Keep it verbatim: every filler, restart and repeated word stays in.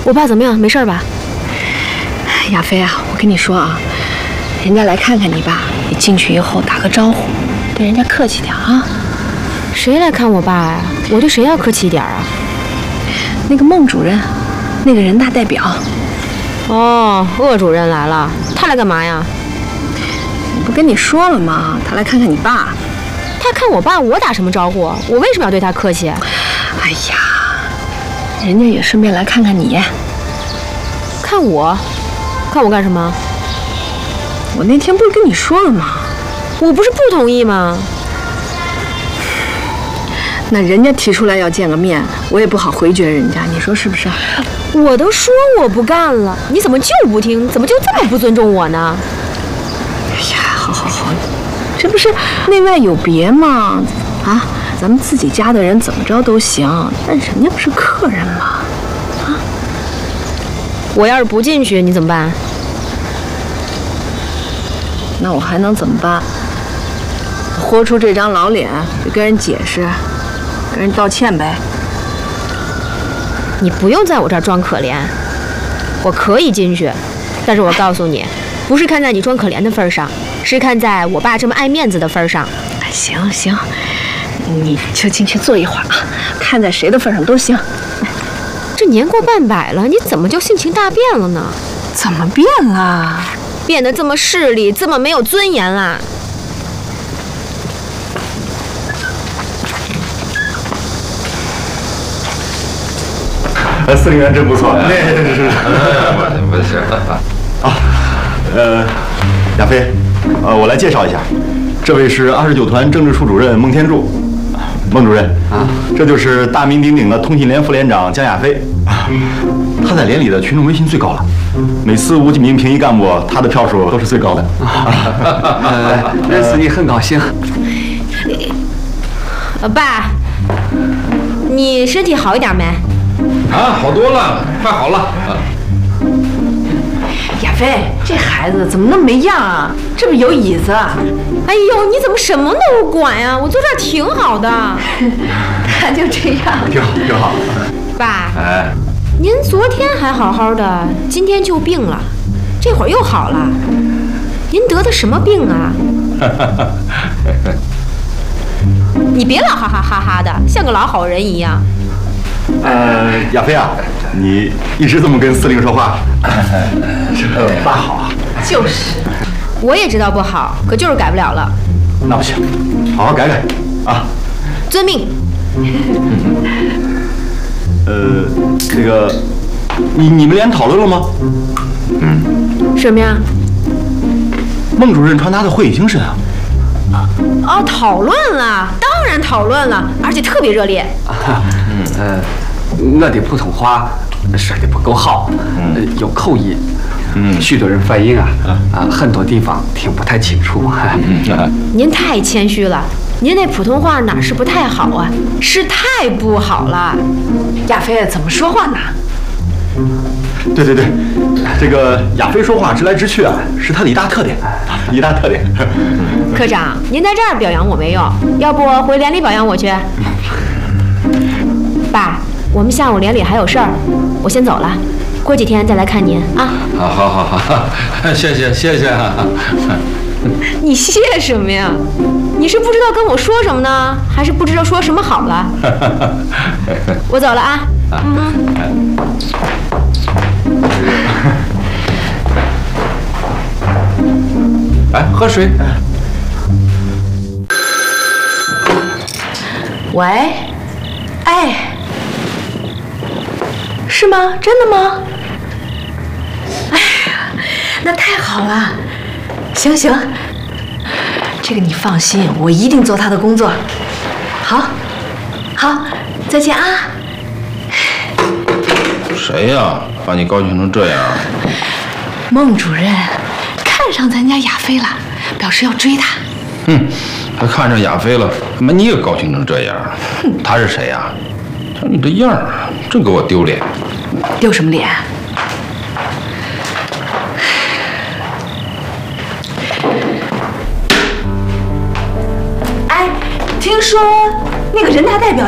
我爸怎么样？没事吧？ 亚飞啊，我跟你说啊，人家来看看你爸，你进去以后打个招呼，对人家客气点啊。 谁来看我爸呀？我对谁要客气一点啊？ 那个孟主任，那个人大代表。 哦，鄂主任来了，他来干嘛呀？ 我不跟你说了吗？他来看看你爸。 他看我爸，我打什么招呼？我为什么要对他客气？ 哎呀，人家也顺便来看看你。 看我？看我干什么？ 我那天不是跟你说了吗？ 我不是不同意吗？ 那人家提出来要见个面，我也不好回绝人家，你说是不是？ 我都说我不干了，你怎么就不听？怎么就这么不尊重我呢？ 哎呀，好好好，这不是内外有别吗？啊，咱们自己家的人怎么着都行，但人家不是客人吗？啊， 我要是不进去，你怎么办？ 那我还能怎么办？豁出这张老脸，就跟人解释，跟人道歉呗。 你不用在我这儿装可怜，我可以进去，但是我告诉你，不是看在你装可怜的份上，是看在我爸这么爱面子的份上。 行行，你就进去坐一会儿啊，看在谁的份上都行。 这年过半百了，你怎么就性情大变了呢？ 怎么变了？ 变得这么势利，这么没有尊严啦！ 呃，司令员真不错，那是是是， 不是啊，呃，亚飞，呃，我来介绍一下，这位是二十九团政治处主任孟天柱，孟主任啊，这就是大名鼎鼎的通信连副连长江亚飞，他在连里的群众威信最高了，每次吴敬明评议干部，他的票数都是最高的。 呃，认识你很高兴。 呃，爸，你身体好一点没？ 啊，好多了，快好了。啊、 亚飞，这孩子怎么那么没样啊？这不有椅子啊？ 哎呦，你怎么什么都管呀？我坐这儿挺好的。 他就这样， 挺好，挺好。 爸， 哎， 您昨天还好好的，今天就病了，这会儿又好了。您得的什么病啊？你别老哈哈哈哈的，像个老好人一样。 呃，亚飞啊，你一直这么跟司令说话，这不大好啊。 就是， 我也知道不好，可就是改不了了。 那不行，好好改改啊。 遵命。 呃，这个，你你们连讨论了吗？ 嗯。什么呀？ 孟主任传达的会议精神啊。 哦，讨论了，当然讨论了，而且特别热烈。 嗯呃，我的普通话说的不够好，嗯、呃，有口音，嗯，许多人反映啊，啊，很多地方听不太清楚。 嗯、您太谦虚了，您那普通话哪是不太好啊，是太不好了。 亚飞怎么说话呢？ 对对对，这个亚飞说话直来直去啊，是他的一大特点，一大特点。 科长，您在这儿表扬我没用，要不回连里表扬我去？爸，我们下午连里还有事儿，我先走了，过几天再来看您啊。 好好好好，谢谢谢谢。 你谢什么呀？你是不知道跟我说什么呢，还是不知道说什么好了？我走了啊。嗯。 哎，喝水。 喂，哎，是吗？真的吗？哎呀，那太好了。行行，这个你放心，我一定做他的工作。好，好，再见啊。 谁呀？把你高兴成这样？ 孟主任看上咱家亚飞了，表示要追他。 哼，他看上亚飞了，怎么你也高兴成这样？他是谁呀？瞧你这样儿，真给我丢脸。 丢什么脸？哎，听说那个人大代表